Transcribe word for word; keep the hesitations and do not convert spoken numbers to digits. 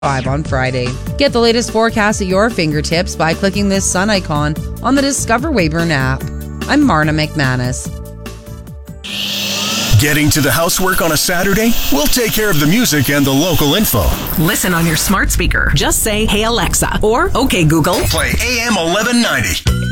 five on Friday. Get the latest forecast at your fingertips by clicking this sun icon on the Discover Weyburn app. I'm Marna McManus. Getting to the housework on a Saturday? We'll take care of the music and the local info. Listen on your smart speaker. Just say, "Hey Alexa," or "Okay Google." Play A M eleven ninety.